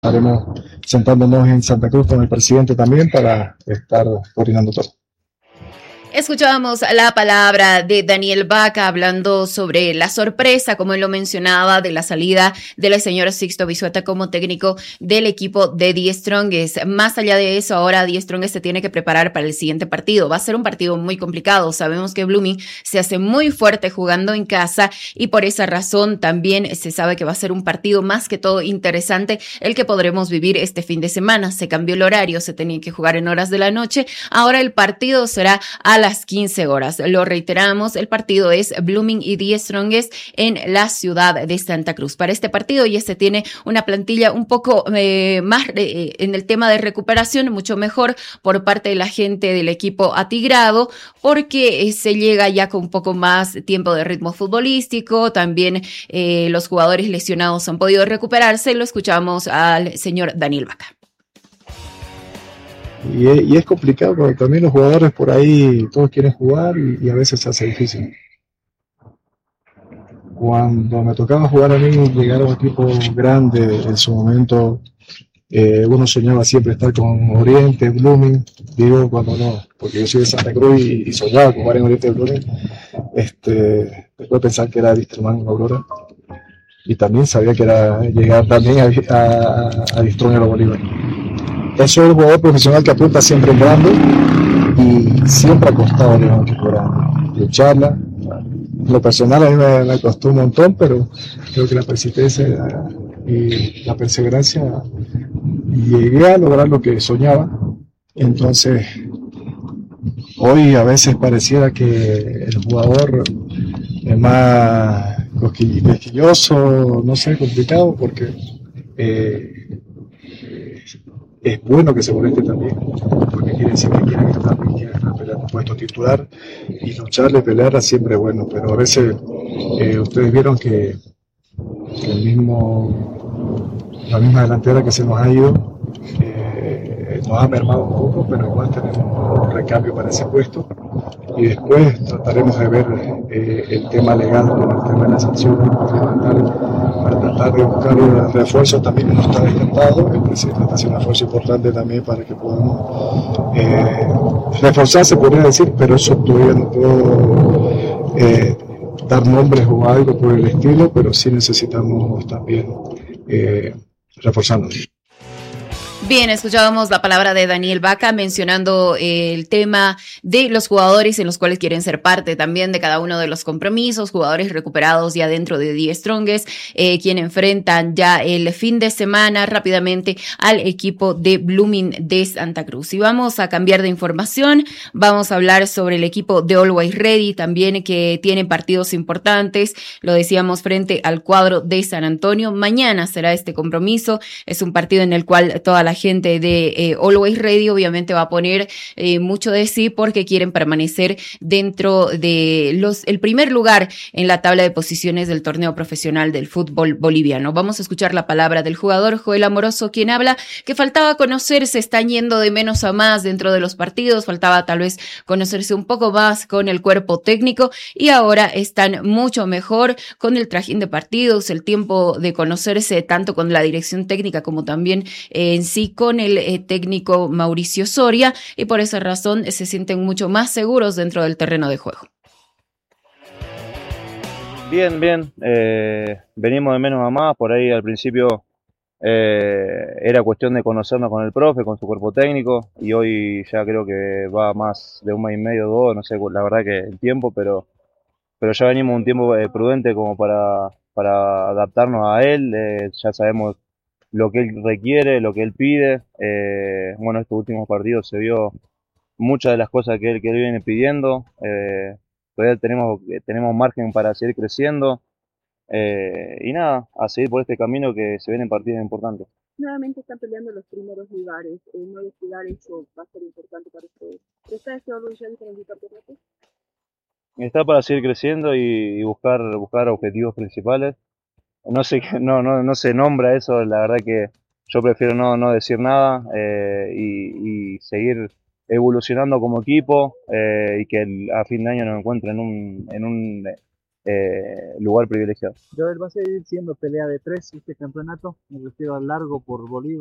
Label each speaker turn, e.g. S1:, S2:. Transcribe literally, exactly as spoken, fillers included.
S1: Estaremos sentándonos en Santa Cruz con el presidente también para estar coordinando todo.
S2: Escuchábamos la palabra de Daniel Vaca hablando sobre la sorpresa, como él lo mencionaba, de la salida del señor Sixto Bisueta como técnico del equipo de The Strongest. Más allá de eso, ahora The Strongest se tiene que preparar para el siguiente partido. Va a ser un partido muy complicado. Sabemos que Blooming se hace muy fuerte jugando en casa y por esa razón también se sabe que va a ser un partido más que todo interesante el que podremos vivir este fin de semana. Se cambió el horario, se tenía que jugar en horas de la noche. Ahora el partido será a las quince horas. Lo reiteramos, el partido es Blooming y The Strongest en la ciudad de Santa Cruz. Para este partido ya se tiene una plantilla un poco eh, más eh, en el tema de recuperación, mucho mejor por parte de la gente del equipo atigrado, porque eh, se llega ya con un poco más tiempo de ritmo futbolístico. También eh, los jugadores lesionados han podido recuperarse. Lo escuchamos al señor Daniel Vaca.
S1: Y es, y es complicado porque también los jugadores por ahí todos quieren jugar y, y a veces se hace difícil. Cuando me tocaba jugar a mí, llegar a un equipo grande en su momento, eh, uno soñaba siempre estar con Oriente, Blooming, digo cuando no, porque yo soy de Santa Cruz y, y soñaba jugar en Oriente Blooming. Este, después pensar que era Wisterman en Aurora y también sabía que era llegar también a, a, a Distrongero Bolívar. Eso es el jugador profesional que apunta siempre en grande y siempre ha costado en un equipo grande, lucharla. Lo personal a mí me, me costó un montón, pero creo que la persistencia y la perseverancia llegué a lograr lo que soñaba. Entonces, hoy a veces pareciera que el jugador es más quisquilloso, no sé, complicado, porque eh, es bueno que se moleste también, porque quiere decir que quiere estar, quiere estar peleando un puesto titular y lucharle y pelear siempre es bueno, pero a veces eh, ustedes vieron que, que el mismo, la misma delantera que se nos ha ido eh, nos ha mermado un poco, pero igual tenemos un recambio para ese puesto y después trataremos de ver eh, el tema legal con el tema de las sanciones para tratar de buscar un refuerzo también que no está descartado. El presidente está haciendo un esfuerzo importante también para que podamos eh, reforzar, se podría decir, pero eso todavía no puedo eh, dar nombres o algo por el estilo, pero sí necesitamos también eh, reforzarnos.
S2: Bien, escuchábamos la palabra de Daniel Vaca mencionando eh, el tema de los jugadores en los cuales quieren ser parte también de cada uno de los compromisos, jugadores recuperados ya dentro de The Strongest, eh, quien enfrentan ya el fin de semana rápidamente al equipo de Blooming de Santa Cruz. Y vamos a cambiar de información, vamos a hablar sobre el equipo de Always Ready también, que tiene partidos importantes, lo decíamos, frente al cuadro de San Antonio. Mañana será este compromiso, es un partido en el cual toda la gente de eh, Always Ready obviamente va a poner eh, mucho de sí porque quieren permanecer dentro de los el primer lugar en la tabla de posiciones del torneo profesional del fútbol boliviano. Vamos a escuchar la palabra del jugador Joel Amoroso, quien habla que faltaba conocerse, están yendo de menos a más dentro de los partidos, faltaba tal vez conocerse un poco más con el cuerpo técnico y ahora están mucho mejor con el trajín de partidos, el tiempo de conocerse tanto con la dirección técnica como también eh, en sí con el eh, técnico Mauricio Soria, y por esa razón eh, se sienten mucho más seguros dentro del terreno de juego.
S3: Bien, bien, eh, venimos de menos a más, por ahí al principio eh, era cuestión de conocernos con el profe, con su cuerpo técnico, y hoy ya creo que va más de un mes y medio, dos, no sé la verdad que el tiempo, pero, pero ya venimos un tiempo eh, prudente como para, para adaptarnos a él, eh, ya sabemos lo que él requiere, lo que él pide. Eh, bueno, estos últimos partidos se vio muchas de las cosas que él, que él viene pidiendo. Eh, todavía tenemos, tenemos margen para seguir creciendo. Eh, y nada, a seguir por este camino que se vienen partidos importantes.
S4: Nuevamente están peleando los primeros lugares. En no descuidar eso va a ser importante para ustedes. ¿Está este evolución para el campeonato?
S3: Está para seguir creciendo y, y buscar, buscar objetivos principales. No sé, no, no, no se nombra eso, la verdad que yo prefiero no, no decir nada eh, y, y seguir evolucionando como equipo eh, y que el, a fin de año nos encuentre en un, en un eh, lugar privilegiado.
S5: Joel, ¿va a seguir siendo pelea de tres este campeonato? Me refiero a largo por Bolívar.